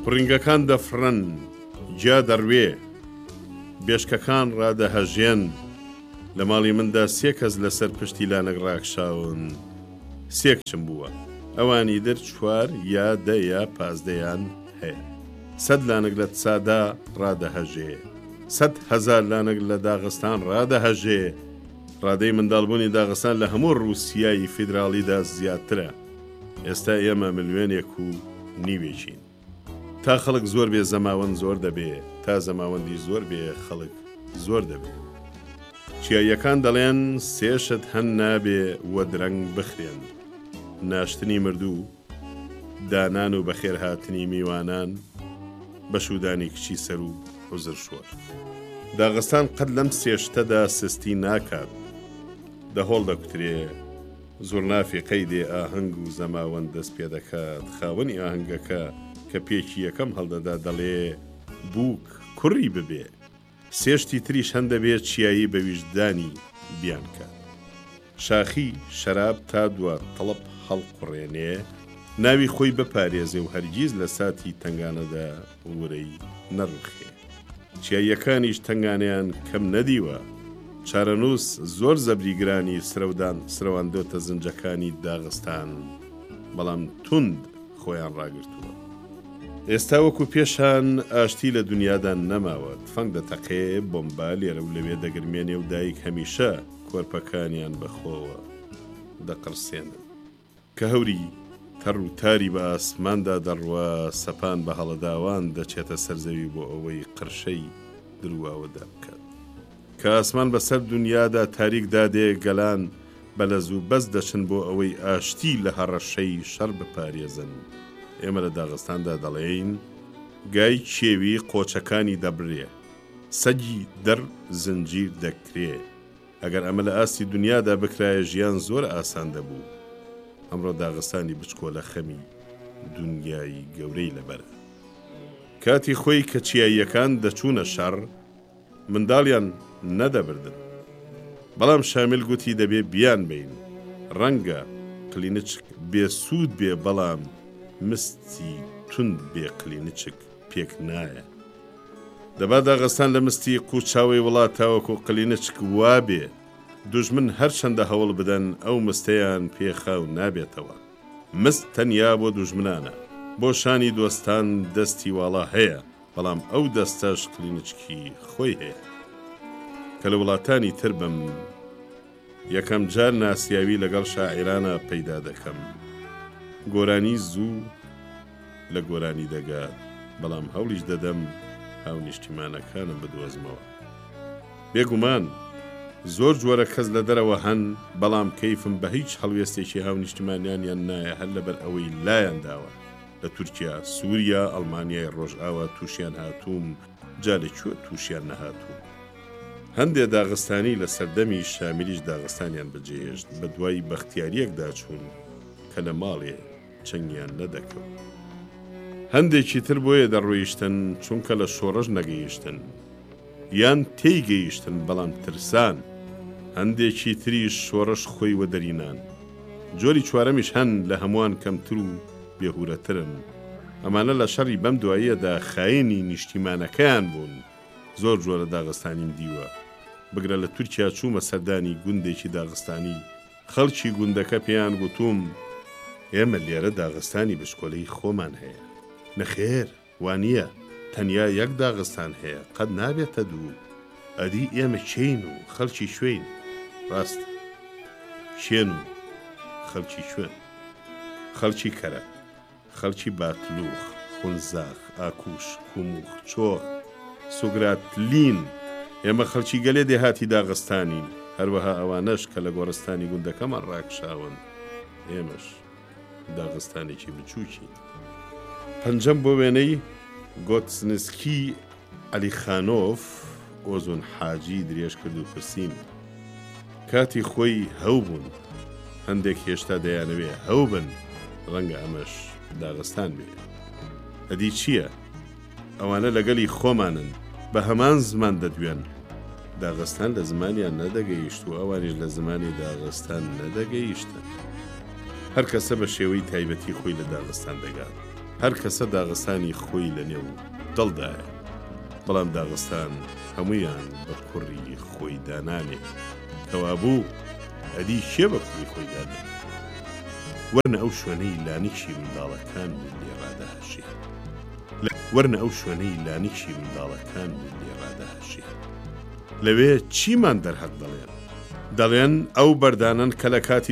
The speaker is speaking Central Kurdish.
پڕینگەکان دەفڕن جا دەڕوێ بێشکەکان ڕادەهەژێن لە ماڵی مندا 3 کەس لەسەر پشتی لانەک ڕاکشاون 3 کچم بووە ئەوانی در 4 یا 10 یا 15یان هەیە 100 لانەک لە تسادا ڕادەهەژێ 100,000 لانەک لە داغستان ڕادەهەژێ ڕادەی منداڵبوونی داغستان لە هەموو رووسیایی فیدراڵیدا زیاترە ئێستا ئێمە 1.5 میلیۆنێکین تا خەڵک زۆر بێ زەماوەند زۆر دەبێ تا زەماوەندی زۆر بێ خەڵک زۆر دەبێ چیاییەکان دەڵێن 3 شت هەن نابێ وە درەنگ بخرێن ناشتنی مردوو دانان و بەخێرهاتنی میوانان بەشودانی کچی سەر و حوزر شۆر داغستان قەت لەم 3 شتەدا سستی ناکات دەهۆڵ دەکوترێ زۆر نافی قەیدێ ئاهەنگ و زەماوەند دەست پێ دەکات خاوەنی ئاهەنگەکە کە پێکی یەکەم هەڵدەدا دەڵێ بووک کوڕی ببێ 3 شتی تریش هەندەبێت چیایی بە ویژدانی بیان کات شاخی شەراب تا دووە تەڵب هەڵقڕێنێ ناوی خۆی بپارێزێ و هەرگیز لە ساتی تنگانەدا ورەی نەڕوخێ چیاییەکانیش تنگانیان کەم نەدیوە چارەنووس زۆر زەبریگرانی سرەواندۆتە زنجەکانی داغستان بەڵام توند خۆیان ڕاگرتووە ئێستا وەکو پێشان ئاشتی لە دنیادا نەماوە تفەنگ دەتەقێ بۆمبا لێرە و لەوێ دەگرمێنێ و دایک هەمیشە کۆرپەکانیان بەخۆوە دەقرسێنن کە هەوری تەڕ و تاری بە ئاسماندا دەڕوە سەپان بە هەڵەداوان دەچێتە سەرزەوی بۆ ئەوەی قرشەی درواوەدا بکات کە ئاسمان بەسەر دنیادا تاریک دادێ گەلان بەلەز و بەس دەچن بۆ ئەوەی ئاشتی لە هەڕەشەی شەڕ بپارێزن ئێمە لە داغستاندا دەڵێین گای کێوی قۆچەکانی دەبرێ سەگی دەر زنجیر دەکرێ ئەگەر ئەمە لە ئاستی دنیادا بکرایە ژیان زۆر ئاسان دەبوو ئەمڕۆ داغستانی بچکۆلە خەمی دنیای گەورەی لەبەرە کاتی خۆی کە چیاییەکان دەچوونە شەڕ منداڵیان نەدەبردن بەڵام شامیل گوتی دەبێ بیان بین ڕەنگە قلینچک بێسوود بێ بەڵام مستی تند بێ قلینچک پێک نایە دەبا داغستان لە مستی قوچاوی وڵاتاوەکو قلینچک وابێ دوژمن هەر چەندە هەوڵ بدەن ئەو مستەیان پێخاو نابێتەوە مست تەنیا بۆ دوژمنانە بۆ شانی دۆستان دەستی واڵا هەیە بەڵام ئەو دەستەش قلینچکی خۆی هەیە کە لە وڵاتانی تر بم یەکەم جار ناسیاوی لەگەڵ شاعیرانە پەیدا دەکەم گۆرانی زوو لە گۆرانی دەگات بەڵام هەوڵیش دەدەم هاو نیشتیمانەکانم بدۆزمەوە بێگومان زۆر جۆرە کەس لە دەرەوە هەن بەڵام کەیفم بە هیچ هەڵوێستێکی هاو نیشتیمانیانیان نایە هەر لەبەر ئەوەی لایەن داوە لە تورکیا سووریا ئەڵمانیای ڕۆژئاوا تووشیان هاتووم جا لەکوێ تووشیان نەهاتوو هەندێ داغستانی لە سەردەمی شامیلیش داغستانیان بەجێهێشت بە دوای بەختیاریەکدا چوون کە لە ماڵێ چەنگیان نەدەکەوت هەندێکی تر بۆیە دەڕۆیشتن چونکە لە شۆڕش نەگەیشتن یان تێیگەیشتن بەڵام ترسان هەندێکی تریش شۆڕش خۆی وەدەرینان جۆری چوارەمیش هەن لە هەمووان کەمتر و بێهورەترن ئەمانە لە شەڕی بەم دواییەدا خاینی نیشتیمانەکەیان بوون زۆر جۆرە داغستانیم دیوە بگرە لە تورکیا چوومە سەردانی گوندێکی داغستانی خەڵکی گوندەکە پێیان گوتوم ئێمە لێرە داغستانی بشکۆلەی خۆمان هەیە نەخێر وانییە تەنیا یەک داغستان هەیە قەت نابێتە دوو ئەدی ئێمە چین و خەڵکی شوێن ڕاست شێن و خەڵکی شوێن خەڵکی کەرە خەڵکی باتلوخ خونزاخ ئاکوش کوموخ چۆخ سوگرات لین ئێمە خەڵکی گەلێ دێهاتی داغستانین هەروەها ئەوانەش کە لە گۆڕستانی گوندەکەمان ڕاکشاون ئێمەش داغستانێکی بچووکی پەنجەم بۆ وێنەی گۆتسنسکی ئەلیخانۆف ئۆزۆن حاجی درێژ کرد و پرسیم کاتی خۆی هەو بوون هەندێک هێشتا دەیانەوێ هەو بن ڕەنگە ئەمەش داغستان بێ ئەدی چییە؟ ئەوانە لەگەلی خۆمانن بە هەمان زمان دەدوێن داغستان لە زمانیان نەدەگەیشت و ئەوانیش لە زمانی داغستان نەدەگەیشتن هەر کەسە بە شێوەی تایبەتی خۆی لە داغستان دەگات هەر کەسە داغستانی خۆی لە نێو دڵدایە، بەڵام داغستان هەمویان بە کوڕی خۆی دانانێ، کەوا بوو ئەدی شێ بە کوڕی خۆی دانێ. وەرنە ئەو شوێنەی لانیشی منداڵەکان لێ ڕادەهەشێ، وەرنە ئەو شوێنەی لانیشی منداڵەکان لێ ڕادەهەشێ. لەوێ چیمان دەرهەق دەڵێن؟ دەڵێن ئەو بەردانن کە لە کاتی